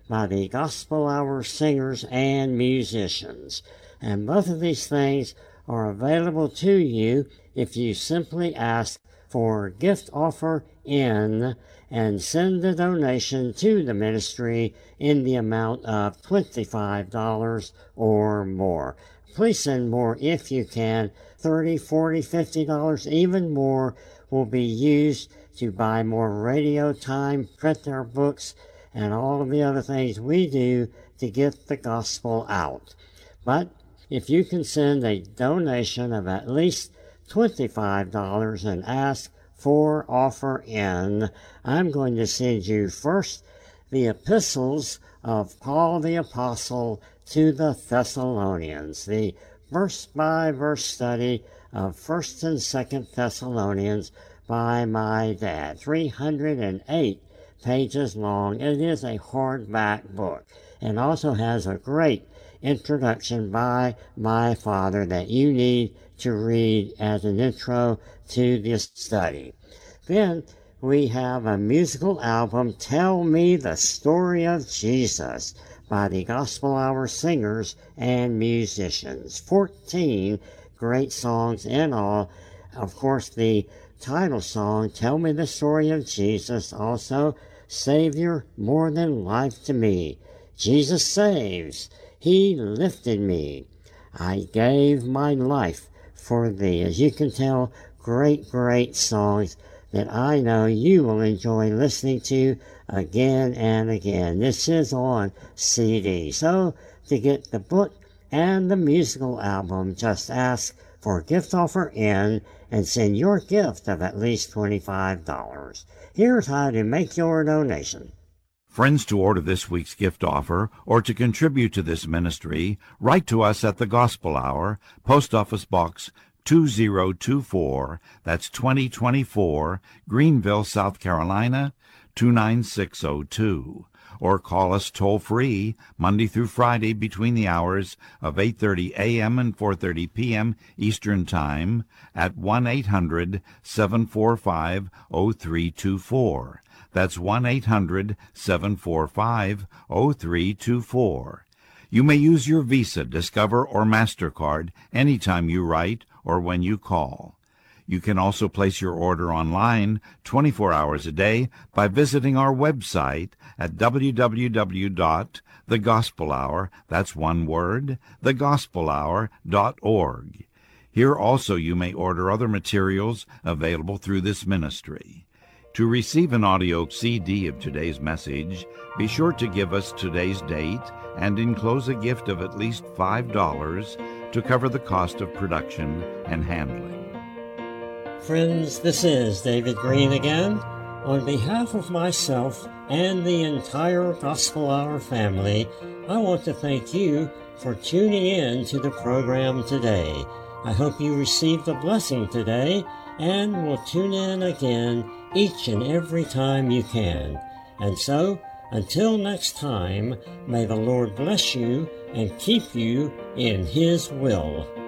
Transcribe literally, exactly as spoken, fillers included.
by the Gospel Hour singers and musicians. And both of these things are available to you if you simply ask for gift offer in and send the donation to the ministry in the amount of twenty-five dollars or more. Please send more if you can. thirty dollars, forty dollars, fifty dollars, even more will be used to buy more radio time, print our books, and all of the other things we do to get the gospel out. But if you can send a donation of at least twenty-five dollars and ask for offer in, I'm going to send you first the epistles of Paul the Apostle to the Thessalonians, the verse-by-verse study of First and Second Thessalonians by my dad, three hundred eight pages long. It is a hardback book and also has a great introduction by my father that you need to read as an intro to this study. Then we have a musical album, Tell Me the Story of Jesus, by the Gospel Hour singers and musicians. fourteen great songs in all. Of course, the title song, Tell Me the Story of Jesus, also Savior More Than Life to Me. Jesus saves. He lifted me. I gave my life for thee. As you can tell, great, great songs that I know you will enjoy listening to again and again. This is on C D. So to get the book and the musical album, just ask for gift offer in and send your gift of at least twenty-five dollars. Here's how to make your donation. Friends, to order this week's gift offer or to contribute to this ministry, write to us at the Gospel Hour, Post Office Box two zero two four, that's twenty twenty-four, Greenville, South Carolina, two nine six zero two. Or call us toll-free Monday through Friday between the hours of eight thirty a.m. and four thirty p.m. Eastern Time at one eight hundred seven four five zero three two four. That's one eight hundred seven four five zero three two four. You may use your Visa, Discover, or MasterCard anytime you write or when you call. You can also place your order online twenty-four hours a day by visiting our website at w w w dot the gospel hour, that's one word, the gospel hour dot org. Here also you may order other materials available through this ministry. To receive an audio C D of today's message, be sure to give us today's date and enclose a gift of at least five dollars to cover the cost of production and handling. Friends, this is David Green again. On behalf of myself and the entire Gospel Hour family, I want to thank you for tuning in to the program today. I hope you received a blessing today and will tune in again each and every time you can. And so, until next time, may the Lord bless you and keep you in His will.